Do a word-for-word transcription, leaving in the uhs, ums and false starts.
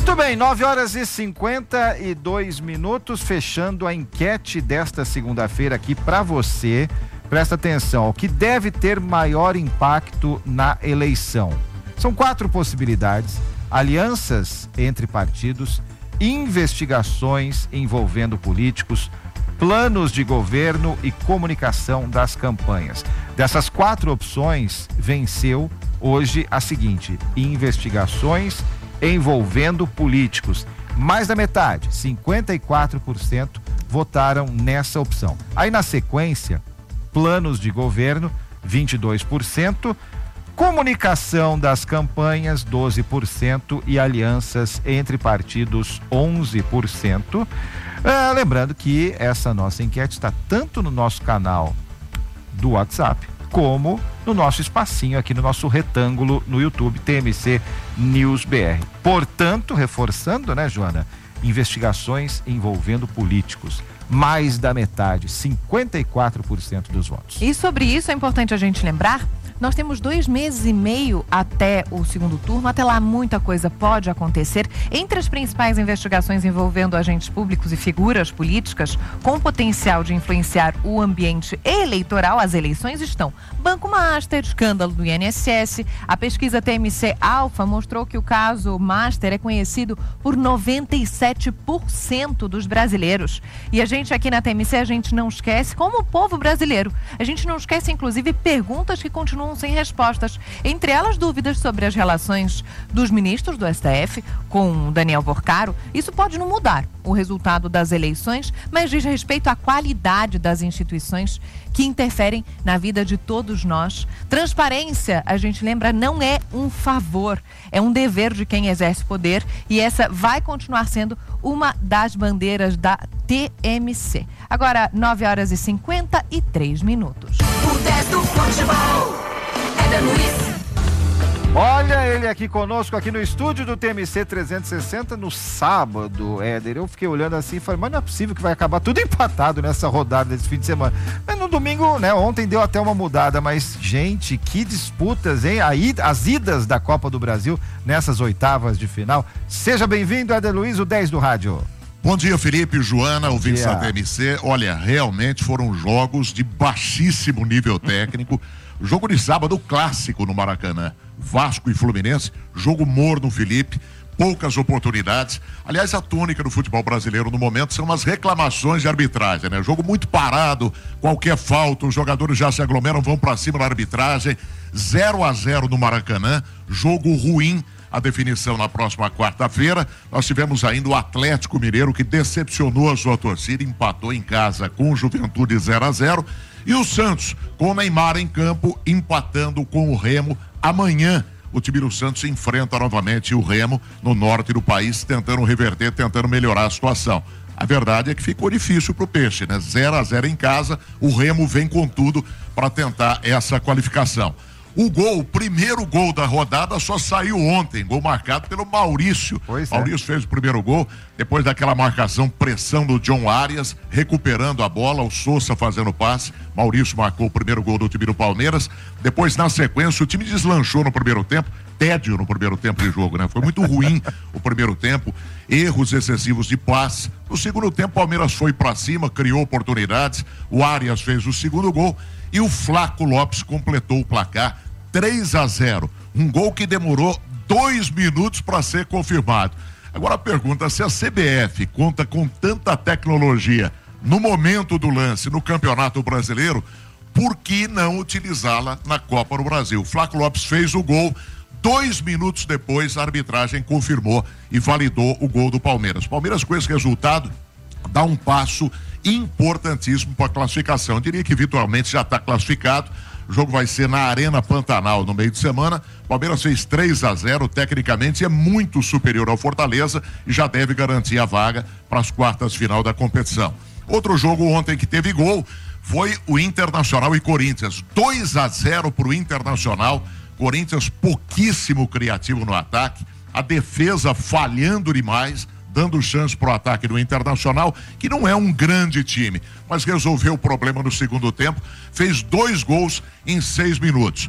Muito bem, nove horas e cinquenta e dois minutos, fechando a enquete desta segunda-feira aqui para você. Presta atenção, o que deve ter maior impacto na eleição? São quatro possibilidades: alianças entre partidos, investigações envolvendo políticos, planos de governo e comunicação das campanhas. Dessas quatro opções, venceu hoje a seguinte: investigações envolvendo políticos. Mais da metade, cinquenta e quatro por cento, votaram nessa opção. Aí na sequência, planos de governo, vinte e dois por cento, comunicação das campanhas, doze por cento e alianças entre partidos, onze por cento. Ah, lembrando que essa nossa enquete está tanto no nosso canal do WhatsApp, como no nosso espacinho aqui no nosso retângulo no YouTube, T M C News B R. Portanto, reforçando, né, Joana? Investigações envolvendo políticos. Mais da metade, cinquenta e quatro por cento dos votos. E sobre isso é importante a gente lembrar, nós temos dois meses e meio até o segundo turno. Até lá muita coisa pode acontecer. Entre as principais investigações envolvendo agentes públicos e figuras políticas com potencial de influenciar o ambiente eleitoral, as eleições, estão Banco Master, escândalo do I N S S. A pesquisa T M C Alpha mostrou que o caso Master é conhecido por noventa e sete por cento dos brasileiros. E a gente aqui na T M C, a gente não esquece, como o povo brasileiro, a gente não esquece inclusive perguntas que continuam sem respostas. Entre elas, dúvidas sobre as relações dos ministros do S T F com Daniel Porcaro. Isso pode não mudar o resultado das eleições, mas diz respeito à qualidade das instituições que interferem na vida de todos nós. Transparência, a gente lembra, não é um favor, é um dever de quem exerce poder, e essa vai continuar sendo uma das bandeiras da T M C. Agora, nove horas e cinquenta e três minutos. O dez do futebol, Éder Luiz. Olha ele aqui conosco, aqui no estúdio do T M C trezentos e sessenta, no sábado, Éder. Eu fiquei olhando assim e falei, mas não é possível que vai acabar tudo empatado nessa rodada desse fim de semana. Mas no domingo, né, ontem deu até uma mudada, mas, gente, que disputas, hein? Aí, as idas da Copa do Brasil nessas oitavas de final. Seja bem-vindo, Éder Luiz, o dez do rádio. Bom dia, Felipe, Joana, ouvintes da T M C. Olha, realmente foram jogos de baixíssimo nível técnico. Jogo de sábado clássico no Maracanã. Vasco e Fluminense, jogo morno, Felipe, poucas oportunidades. Aliás, a tônica do futebol brasileiro no momento são as reclamações de arbitragem, né? Jogo muito parado, qualquer falta, os jogadores já se aglomeram, vão pra cima da arbitragem. zero a zero no Maracanã, jogo ruim. A definição na próxima quarta-feira. Nós tivemos ainda o Atlético Mineiro, que decepcionou a sua torcida, empatou em casa com o Juventude zero a zero. E o Santos, com o Neymar em campo, empatando com o Remo. Amanhã, o time do Santos enfrenta novamente o Remo no norte do país, tentando reverter, tentando melhorar a situação. A verdade é que ficou difícil pro Peixe, né? zero a zero em casa, o Remo vem com tudo para tentar essa qualificação. O gol, o primeiro gol da rodada só saiu ontem, gol marcado pelo Maurício. Pois é. Maurício fez o primeiro gol, depois daquela marcação, pressão do John Arias, recuperando a bola, o Sousa fazendo passe. Maurício marcou o primeiro gol do time do Palmeiras. Depois, na sequência, o time deslanchou no primeiro tempo, tédio no primeiro tempo de jogo, né? Foi muito ruim o primeiro tempo, erros excessivos de passe. No segundo tempo, o Palmeiras foi pra cima, criou oportunidades, o Arias fez o segundo gol e o Flaco Lopes completou o placar. três a zero, um gol que demorou dois minutos para ser confirmado. Agora a pergunta, se a C B F conta com tanta tecnologia no momento do lance no Campeonato Brasileiro, por que não utilizá-la na Copa do Brasil? O Flaco Lopes fez o gol, dois minutos depois a arbitragem confirmou e validou o gol do Palmeiras. Palmeiras, com esse resultado, dá um passo importantíssimo para a classificação. Eu diria que virtualmente já está classificado. O jogo vai ser na Arena Pantanal no meio de semana. Palmeiras fez três a zero, tecnicamente é muito superior ao Fortaleza e já deve garantir a vaga para as quartas final da competição. Outro jogo ontem que teve gol foi o Internacional e Corinthians. dois a zero para o Internacional. Corinthians pouquíssimo criativo no ataque, a defesa falhando demais, dando chance para o ataque do Internacional, que não é um grande time, mas resolveu o problema no segundo tempo, fez dois gols em seis minutos.